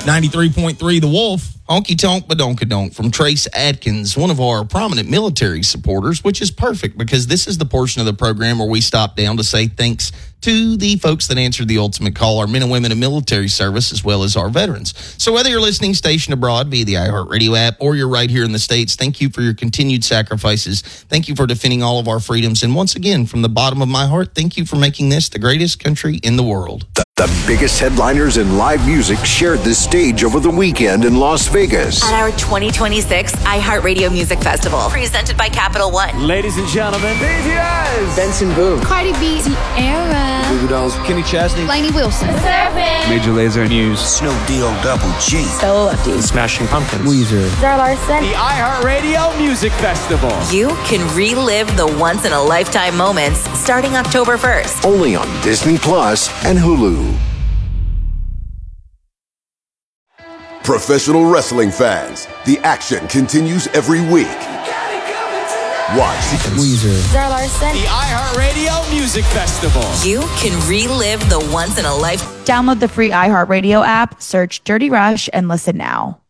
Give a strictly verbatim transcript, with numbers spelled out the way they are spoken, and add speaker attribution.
Speaker 1: ninety-three point three The Wolf.
Speaker 2: Honky tonk badonkadonk from Trace Adkins, one of our prominent military supporters, which is perfect because this is the portion of the program where we stop down to say thanks to the folks that answered the ultimate call, our men and women in military service, as well as our veterans. So whether you're listening stationed abroad via the iHeartRadio app or you're right here in the States, thank you for your continued sacrifices. Thank you for defending all of our freedoms. And once again, from the bottom of my heart, thank you for making this the greatest country in the world.
Speaker 3: The, the biggest headliners in live music shared the stage over the weekend in Las Vegas.
Speaker 4: At our twenty twenty-six iHeartRadio Music Festival, presented by Capital One.
Speaker 5: Ladies and gentlemen, B T S,
Speaker 6: Benson Boone,
Speaker 7: Cardi B, Sierra,
Speaker 6: Goo Goo Dolls,
Speaker 5: Kenny Chesney,
Speaker 7: Lainey Wilson,
Speaker 8: Surfing,
Speaker 5: Major Lazer, News,
Speaker 6: Snoop D-O Double G,
Speaker 7: Stella Lefty,
Speaker 5: Smashing Pumpkins,
Speaker 6: Weezer,
Speaker 8: Zara Larson.
Speaker 5: The iHeartRadio Music Festival.
Speaker 4: You can relive the once-in-a-lifetime moments starting October first.
Speaker 3: Only on Disney Plus and Hulu.
Speaker 9: Professional wrestling fans, the action continues every week. Watch
Speaker 6: Weezer,
Speaker 8: Zara Larson.
Speaker 5: The iHeartRadio Music Festival.
Speaker 4: You can relive the once-in-a-life.
Speaker 10: Download the free iHeartRadio app, search Dirty Rush, and listen now.